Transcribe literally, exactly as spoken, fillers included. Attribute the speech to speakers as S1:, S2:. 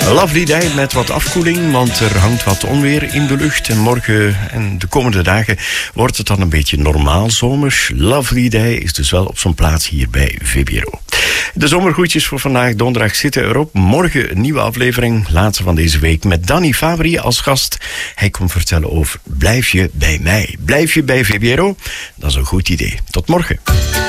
S1: Lovely day met wat afkoeling, want er hangt wat onweer in de lucht. En morgen en de komende dagen wordt het dan een beetje normaal zomers. Lovely day is dus wel op zijn plaats hier bij V B R O. De zomergroetjes voor vandaag, donderdag, zitten erop. Morgen een nieuwe aflevering, laatste van deze week, met Danny Fabri als gast. Hij komt vertellen over Blijf je bij mij. Blijf je bij V B R O? Dat is een goed idee. Tot morgen.